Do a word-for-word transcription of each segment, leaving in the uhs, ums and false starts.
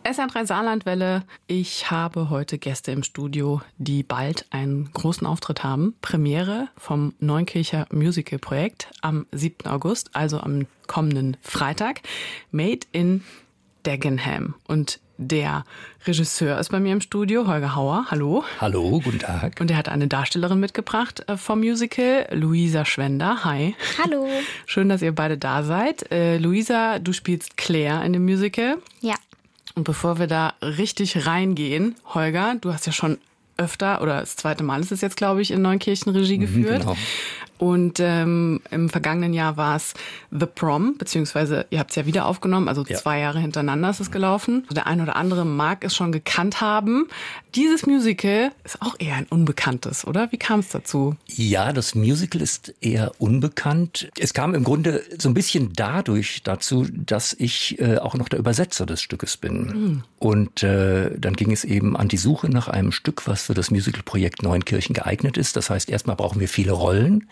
S R drei Saarlandwelle. Ich habe heute Gäste im Studio, die bald einen großen Auftritt haben. Premiere vom Neunkircher Musical-Projekt am siebten August, also am kommenden Freitag. Made in Dagenham. Und der Regisseur ist bei mir im Studio, Holger Hauer. Hallo. Hallo, guten Tag. Und er hat eine Darstellerin mitgebracht vom Musical, Luisa Schwender. Hi. Hallo. Schön, dass ihr beide da seid. Äh, Luisa, du spielst Claire in dem Musical. Ja. Und bevor wir da richtig reingehen, Holger, du hast ja schon öfter, oder das zweite Mal ist es jetzt, glaube ich, in Neunkirchen Regie geführt. Genau. Und ähm, im vergangenen Jahr war es The Prom, beziehungsweise ihr habt es ja wieder aufgenommen, also ja. zwei Jahre hintereinander ist es gelaufen. Der ein oder andere mag es schon gekannt haben. Dieses Musical ist auch eher ein unbekanntes, oder? Wie kam es dazu? Ja, das Musical ist eher unbekannt. Es kam im Grunde so ein bisschen dadurch dazu, dass ich äh, auch noch der Übersetzer des Stückes bin. Mhm. Und äh, dann ging es eben an die Suche nach einem Stück, was für das Musicalprojekt Neunkirchen geeignet ist. Das heißt, erstmal brauchen wir viele Rollen.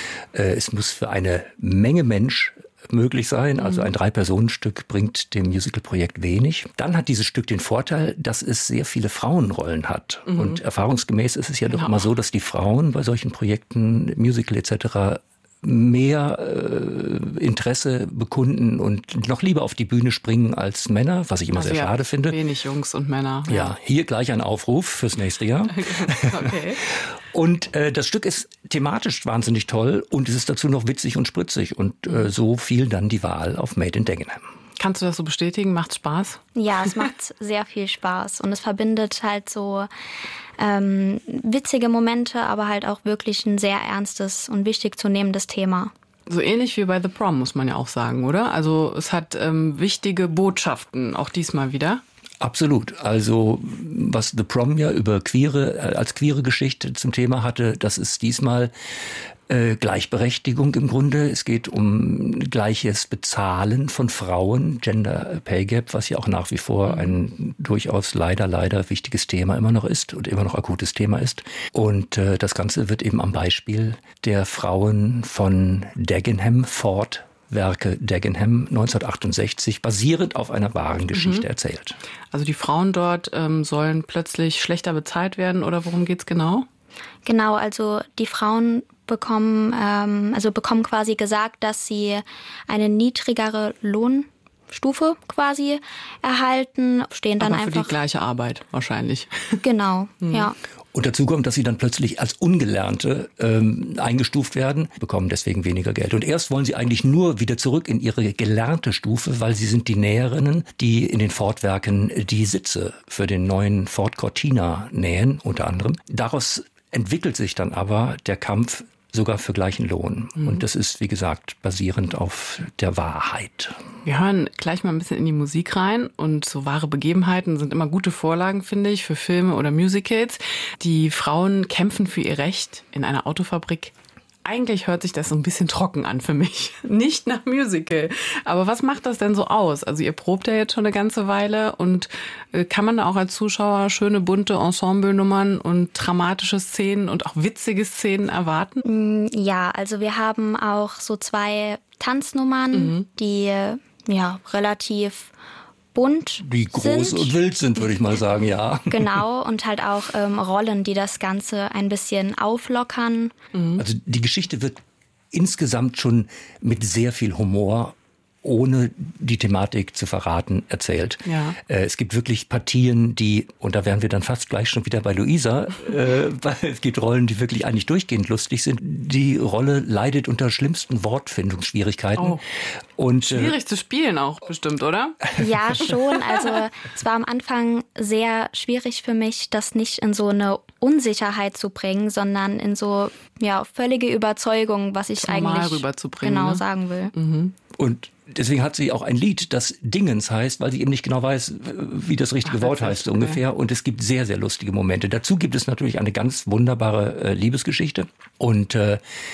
Es muss für eine Menge Mensch möglich sein. Also ein Drei-Personen-Stück bringt dem Musical-Projekt wenig. Dann hat dieses Stück den Vorteil, dass es sehr viele Frauenrollen hat. Mhm. Und erfahrungsgemäß ist es ja genau. doch immer so, dass die Frauen bei solchen Projekten, Musical et cetera, mehr äh, Interesse bekunden und noch lieber auf die Bühne springen als Männer, was ich immer also sehr ja, schade finde. Wenig Jungs und Männer. Ja, ja, hier gleich ein Aufruf fürs nächste Jahr. Okay. Und äh, das Stück ist thematisch wahnsinnig toll und es ist dazu noch witzig und spritzig. Und äh, so fiel dann die Wahl auf Made in Dagenham. Kannst du das so bestätigen? Macht's Spaß? Ja, es macht sehr viel Spaß. Und es verbindet halt so ähm, witzige Momente, aber halt auch wirklich ein sehr ernstes und wichtig zu nehmendes Thema. So ähnlich wie bei The Prom, muss man ja auch sagen, oder? Also es hat ähm, wichtige Botschaften, auch diesmal wieder. Absolut. Also was The Prom ja über queere, als queere Geschichte zum Thema hatte, das ist diesmal äh, Gleichberechtigung im Grunde. Es geht um gleiches Bezahlen von Frauen, Gender Pay Gap, was ja auch nach wie vor ein durchaus leider, leider wichtiges Thema immer noch ist und immer noch akutes Thema ist. Und äh, das Ganze wird eben am Beispiel der Frauen von Dagenham Fort Werke Dagenham neunzehnhundertachtundsechzig, basierend auf einer wahren Geschichte mhm. erzählt. Also die Frauen dort ähm, sollen plötzlich schlechter bezahlt werden, oder worum geht's genau? Genau, also die Frauen bekommen, ähm, also bekommen quasi gesagt, dass sie eine niedrigere Lohnstufe quasi erhalten, stehen dann Aber für einfach die gleiche Arbeit wahrscheinlich. Genau, mhm. ja. Und dazu kommt, dass sie dann plötzlich als Ungelernte ähm, eingestuft werden, bekommen deswegen weniger Geld. Und erst wollen sie eigentlich nur wieder zurück in ihre gelernte Stufe, weil sie sind die Näherinnen, die in den Ford-Werken die Sitze für den neuen Ford Cortina nähen, unter anderem. Daraus entwickelt sich dann aber der Kampf sogar für gleichen Lohn. Mhm. Und das ist, wie gesagt, basierend auf der Wahrheit. Wir hören gleich mal ein bisschen in die Musik rein. Und so wahre Begebenheiten sind immer gute Vorlagen, finde ich, für Filme oder Musicals. Die Frauen kämpfen für ihr Recht in einer Autofabrik. Eigentlich hört sich das so ein bisschen trocken an für mich. Nicht nach Musical. Aber was macht das denn so aus? Also ihr probt ja jetzt schon eine ganze Weile. Und kann man da auch als Zuschauer schöne, bunte Ensemblenummern und dramatische Szenen und auch witzige Szenen erwarten? Ja, also wir haben auch so zwei Tanznummern, mhm. die ja relativ bunt die groß sind. Und wild sind, würde ich mal sagen, ja. Genau, und halt auch ähm, Rollen, die das Ganze ein bisschen auflockern. Mhm. Also die Geschichte wird insgesamt schon mit sehr viel Humor, ohne die Thematik zu verraten, erzählt. Ja. Äh, es gibt wirklich Partien, die, und da wären wir dann fast gleich schon wieder bei Luisa, äh, weil es gibt Rollen, die wirklich eigentlich durchgehend lustig sind. Die Rolle leidet unter schlimmsten Wortfindungsschwierigkeiten. Oh. Und, schwierig äh, zu spielen auch bestimmt, oder? Ja, schon. Also es war am Anfang sehr schwierig für mich, das nicht in so eine Unsicherheit zu bringen, sondern in so ja völlige Überzeugung, was ich Normal eigentlich rüberzubringen, genau ne? sagen will. Mhm. Und deswegen hat sie auch ein Lied, das Dingens heißt, weil sie eben nicht genau weiß, wie das richtige Ach, Wort heißt so ungefähr. Und es gibt sehr, sehr lustige Momente. Dazu gibt es natürlich eine ganz wunderbare äh, Liebesgeschichte. Und äh,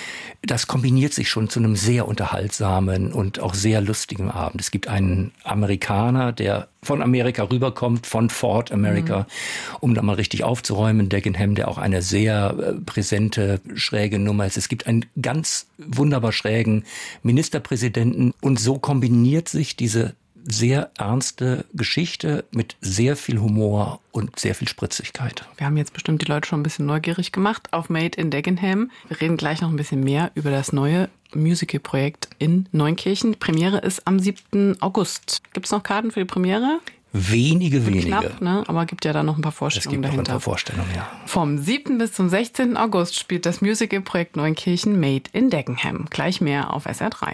das kombiniert sich schon zu einem sehr unterhaltsamen und auch sehr lustigen Abend. Es gibt einen Amerikaner, der von Amerika rüberkommt, von Ford America, mhm. um da mal richtig aufzuräumen. Dagenham, der auch eine sehr äh, präsente, schräge Nummer ist. Es gibt einen ganz wunderbar schrägen Ministerpräsidenten. Und so kombiniert sich diese sehr ernste Geschichte mit sehr viel Humor und sehr viel Spritzigkeit. Wir haben jetzt bestimmt die Leute schon ein bisschen neugierig gemacht auf Made in Dagenham. Wir reden gleich noch ein bisschen mehr über das neue Musical-Projekt in Neunkirchen. Premiere ist am siebten August. Gibt es noch Karten für die Premiere? Wenige, wenige. Knapp, ne? Aber gibt ja da noch ein paar Vorstellungen dahinter. Es gibt noch ein paar Vorstellungen, ja. Vom siebten bis zum sechzehnten August spielt das Musical-Projekt Neunkirchen Made in Dagenham. Gleich mehr auf S R drei.